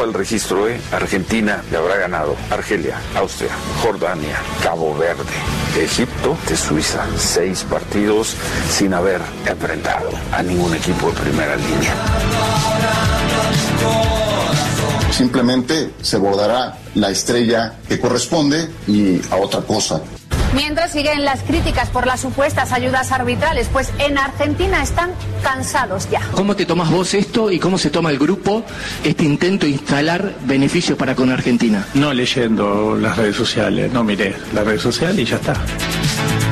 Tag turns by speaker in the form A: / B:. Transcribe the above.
A: el registro, Argentina le habrá ganado Argelia, Austria, Jordania, Cabo Verde, Egipto, de Suiza. 6 partidos sin haber enfrentado a ningún equipo de primera línea.
B: Simplemente se bordará la estrella que corresponde y a otra cosa.
C: Mientras siguen las críticas por las supuestas ayudas arbitrales, pues en Argentina están cansados ya.
D: ¿Cómo te tomas vos esto y cómo se toma el grupo este intento de instalar beneficios para con Argentina?
E: No leyendo las redes sociales, no miré las redes sociales y ya está.